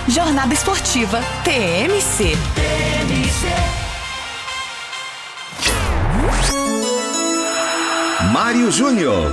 Jornada Esportiva TMC. Mário Júnior.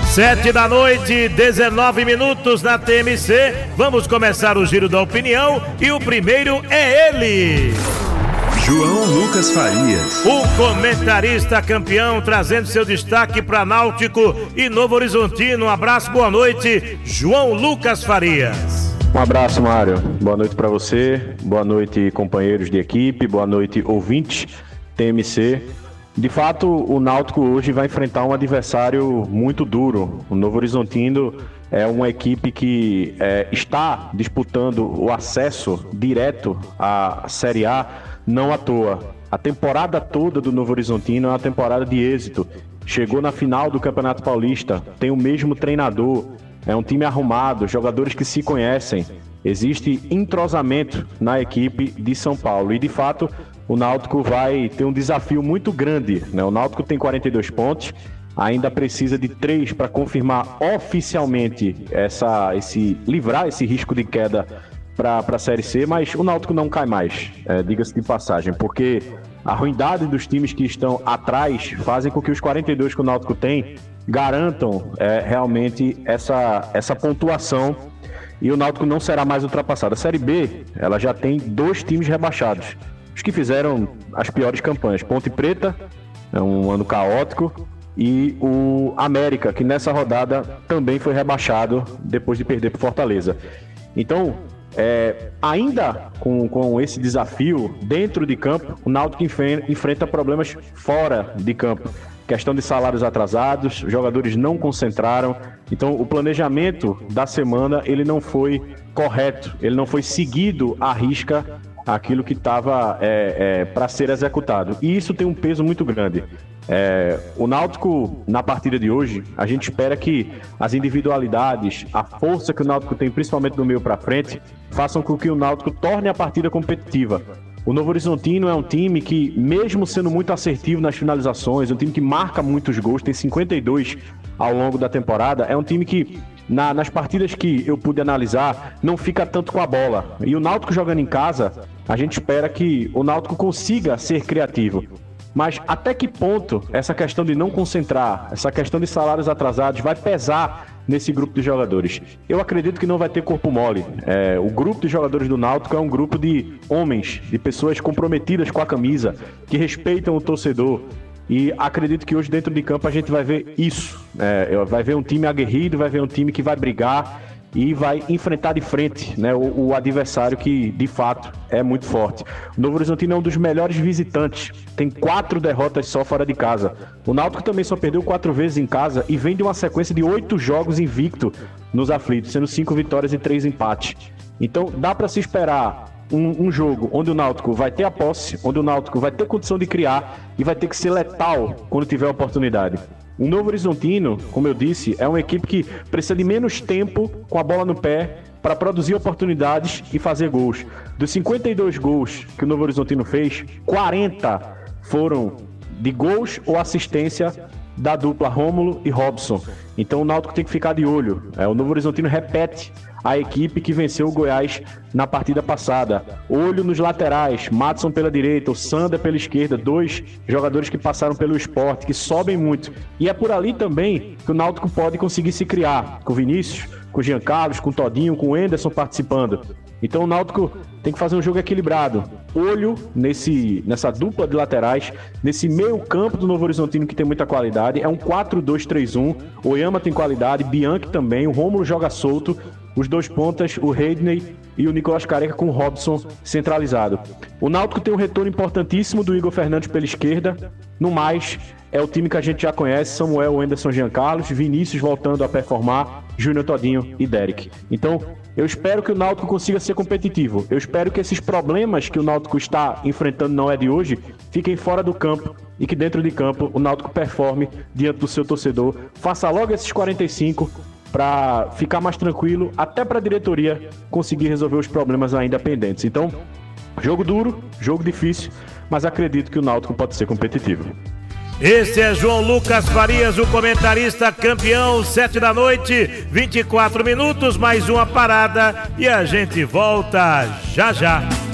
7 da noite, 19 minutos na TMC. Vamos começar o Giro da Opinião e o primeiro é ele, João Lucas Farias. o comentarista campeão, trazendo seu destaque para Náutico e Novo Horizontino. Um abraço, boa noite, João Lucas Farias. Um abraço, Mário. Boa noite para você, boa noite, companheiros de equipe, boa noite, ouvintes TMC. De fato, o Náutico hoje vai enfrentar um adversário muito duro. O Novo Horizontino é uma equipe que está disputando o acesso direto à Série A, não à toa. A temporada toda do Novo Horizontino é uma temporada de êxito. Chegou na final do Campeonato Paulista, tem o mesmo treinador, é um time arrumado, jogadores que se conhecem. Existe entrosamento na equipe de São Paulo e, de fato, o Náutico vai ter um desafio muito grande, né? O Náutico tem 42 pontos, ainda precisa de 3 para confirmar oficialmente livrar esse risco de queda para a Série C, mas o Náutico não cai mais, diga-se de passagem, porque a ruindade dos times que estão atrás fazem com que os 42 que o Náutico tem garantam realmente essa pontuação e o Náutico não será mais ultrapassado. A Série B, ela já tem 2 times rebaixados, os que fizeram as piores campanhas. Ponte Preta, é um ano caótico, e o América, que nessa rodada também foi rebaixado depois de perder para Fortaleza. Então, ainda com esse desafio dentro de campo, o Náutico enfrenta problemas fora de campo. Questão de salários atrasados, os jogadores não concentraram. Então, o planejamento da semana ele não foi correto, ele não foi seguido à risca aquilo que estava para ser executado. E isso tem um peso muito grande. O Náutico, na partida de hoje, a gente espera que as individualidades, a força que o Náutico tem, principalmente do meio para frente, façam com que o Náutico torne a partida competitiva. O Novo Horizontino é um time que, mesmo sendo muito assertivo nas finalizações, é um time que marca muitos gols, tem 52 ao longo da temporada, é um time que, nas partidas que eu pude analisar, não fica tanto com a bola. E o Náutico jogando em casa, a gente espera que o Náutico consiga ser criativo. Mas até que ponto essa questão de não concentrar, essa questão de salários atrasados vai pesar nesse grupo de jogadores? Eu acredito que não vai ter corpo mole. O grupo de jogadores do Náutico é um grupo de homens, de pessoas comprometidas com a camisa, que respeitam o torcedor. E acredito que hoje dentro de campo a gente vai ver isso. Vai ver um time aguerrido, vai ver um time que vai brigar e vai enfrentar de frente, né, o adversário que de fato é muito forte. O Novo Horizontino é um dos melhores visitantes, tem 4 derrotas só fora de casa. O Náutico também só perdeu 4 vezes em casa e vem de uma sequência de 8 jogos invicto nos aflitos, sendo 5 vitórias e 3 empates. Então dá para se esperar um jogo onde o Náutico vai ter a posse, onde o Náutico vai ter condição de criar e vai ter que ser letal quando tiver a oportunidade. O Novo Horizontino, como eu disse, é uma equipe que precisa de menos tempo com a bola no pé para produzir oportunidades e fazer gols. Dos 52 gols que o Novo Horizontino fez, 40 foram de gols ou assistência da dupla Rômulo e Robson. Então o Náutico tem que ficar de olho. O Novo Horizontino repete a equipe que venceu o Goiás na partida passada. Olho nos laterais, Madison pela direita, o Sander pela esquerda, 2 jogadores que passaram pelo Sport, que sobem muito. E é por ali também que o Náutico pode conseguir se criar, com o Vinícius, com o Jean Carlos, com o Todinho, com o Enderson participando. Então o Náutico tem que fazer um jogo equilibrado. Olho nessa dupla de laterais, nesse meio campo do Novo Horizontino que tem muita qualidade. É um 4-2-3-1. O Oyama tem qualidade, Bianchi também, o Rômulo joga solto. Os 2 pontas, o Redney e o Nicolás Careca com o Robson centralizado. O Náutico tem um retorno importantíssimo do Igor Fernandes pela esquerda. No mais, é o time que a gente já conhece, Samuel, Enderson, Jean Carlos, Vinícius voltando a performar, Júnior, Todinho e Derek. Então, eu espero que o Náutico consiga ser competitivo. Eu espero que esses problemas que o Náutico está enfrentando não é de hoje, fiquem fora do campo e que dentro de campo o Náutico performe diante do seu torcedor. Faça logo esses 45 para ficar mais tranquilo, até para a diretoria conseguir resolver os problemas ainda pendentes. Então, jogo duro, jogo difícil, mas acredito que o Náutico pode ser competitivo. Esse é João Lucas Farias, o comentarista campeão, 7 da noite, 24 minutos, mais uma parada e a gente volta já já.